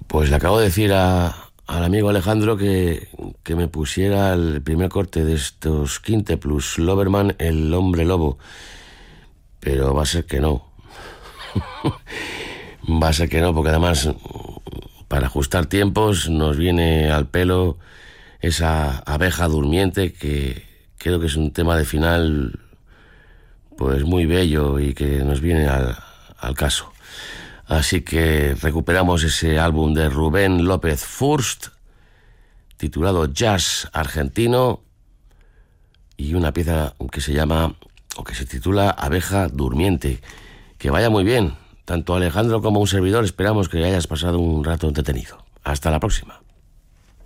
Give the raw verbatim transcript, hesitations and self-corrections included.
Pues le acabo de decir a, al amigo Alejandro que, que me pusiera el primer corte de estos Quinte plus Loverman, el hombre lobo. Pero va a ser que no. Va a ser que no, porque además, para ajustar tiempos, nos viene al pelo esa abeja durmiente, que creo que es un tema de final pues muy bello y que nos viene al, al caso. Así que recuperamos ese álbum de Rubén López Furst, titulado Jazz Argentino, y una pieza que se llama, o que se titula Abeja Durmiente. Que vaya muy bien. Tanto Alejandro como un servidor esperamos que hayas pasado un rato entretenido. Hasta la próxima.